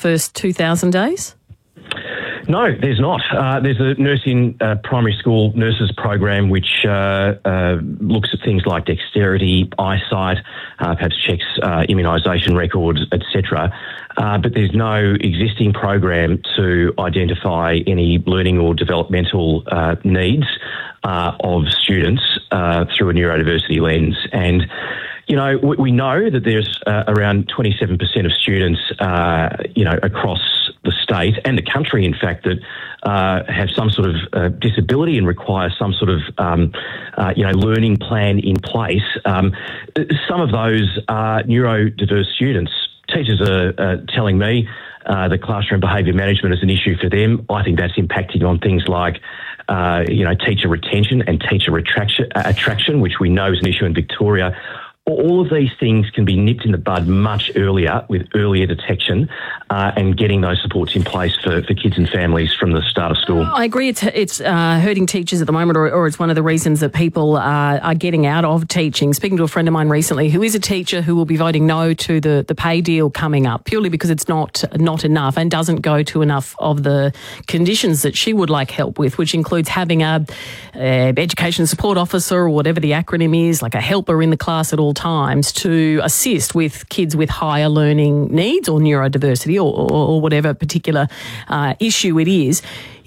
first 2,000 days? No, there's not. There's a nursing primary school nurses program which looks at things like dexterity, eyesight, perhaps checks immunisation records, etc. But there's no existing program to identify any learning or developmental needs of students through a neurodiversity lens. And you know, we know that there's around 27% of students, across the state and the country, in fact, that have some sort of disability and require some sort of, learning plan in place. Some of those are neurodiverse students. Teachers are telling me that classroom behaviour management is an issue for them. I think that's impacting on things like teacher retention and teacher attraction, which we know is an issue in Victoria. All of these things can be nipped in the bud much earlier with earlier detection and getting those supports in place for kids and families from the start of school. I agree it's hurting teachers at the moment, or it's one of the reasons that people are getting out of teaching. Speaking to a friend of mine recently who is a teacher who will be voting no to the pay deal coming up purely because it's not enough and doesn't go to enough of the conditions that she would like help with, which includes having a education support officer or whatever the acronym is, like a helper in the class at all times to assist with kids with higher learning needs or neurodiversity or whatever particular issue it is.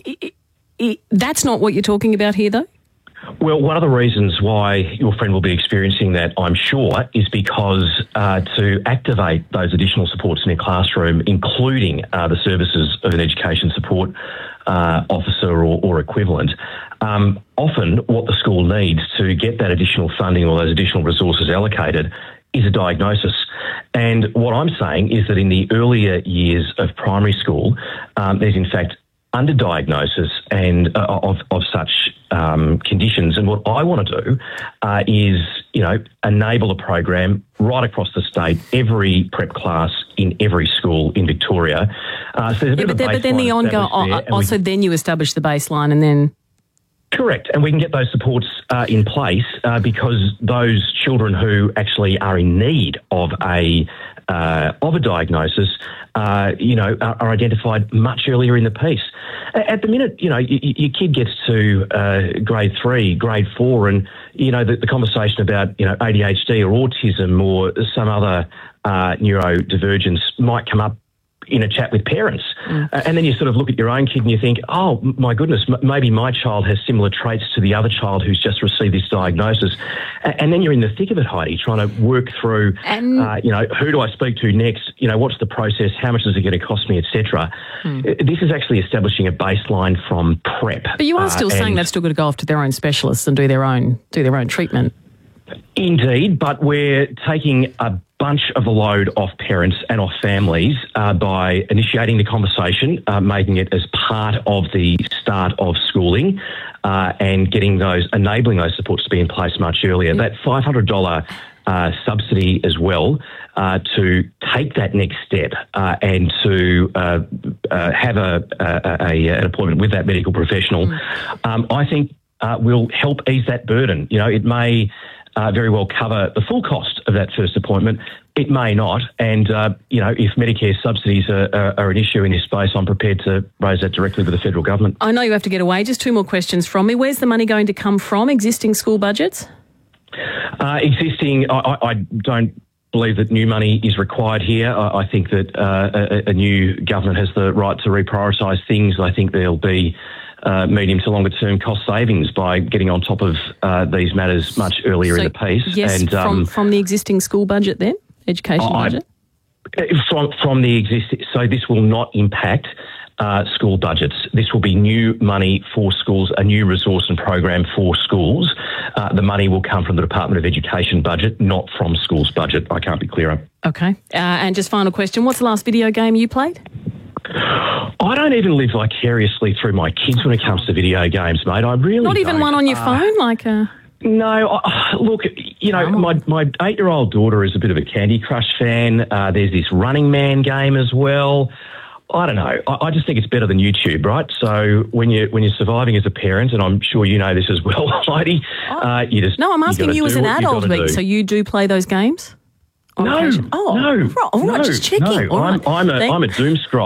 That's not what you're talking about here, though? Well, one of the reasons why your friend will be experiencing that, I'm sure, is because to activate those additional supports in their classroom, including the services of an education support officer or equivalent, often what the school needs to get that additional funding or those additional resources allocated is a diagnosis. And what I'm saying is that in the earlier years of primary school, there's in fact underdiagnosis and of such conditions. And what I want to do is, enable a program right across the state, every prep class in every school in Victoria. So there's a bit of a baseline. But then the ongoing, so then you establish the baseline and then... Correct, and we can get those supports in place because those children who actually are in need of a diagnosis, are identified much earlier in the piece. At the minute, your kid gets to grade 3, grade 4, and the conversation about ADHD or autism or some other neurodivergence might come up in a chat with parents. And then you sort of look at your own kid and you think, oh, my goodness, maybe my child has similar traits to the other child who's just received this diagnosis. And then you're in the thick of it, Heidi, trying to work through, who do I speak to next? What's the process? How much is it going to cost me, etc. This is actually establishing a baseline from prep. But you are still saying they've still got to go off to their own specialists and do their own treatment. Indeed, but we're taking a bunch of the load off parents and off families by initiating the conversation, making it as part of the start of schooling and enabling those supports to be in place much earlier. That $500 subsidy as well to take that next step and to have an appointment with that medical professional, I think will help ease that burden. It may very well cover the full cost of that first appointment. It may not. And, if Medicare subsidies are an issue in this space, I'm prepared to raise that directly with the federal government. I know you have to get away. Just 2 more questions from me. Where's the money going to come from? Existing school budgets? I don't believe that new money is required here. I think that a new government has the right to reprioritise things. I think there'll be medium to longer term cost savings by getting on top of these matters much earlier in the piece. Yes, and, from the existing school budget then, education budget? From the existing, so this will not impact school budgets. This will be new money for schools, a new resource and program for schools. The money will come from the Department of Education budget, not from schools' budget. I can't be clearer. Okay. And just final question, what's the last video game you played? I don't even live vicariously through my kids when it comes to video games, mate. I really Not even don't. One on your phone, like a... No, look, my 8-year-old daughter is a bit of a Candy Crush fan. There's this Running Man game as well. I don't know. I just think it's better than YouTube, right? So when you're surviving as a parent, and I'm sure you know this as well, Heidi, you just... No, I'm asking you as an adult, so you do play those games? No, no. Right, all right, just checking. No, I'm a doom scroll.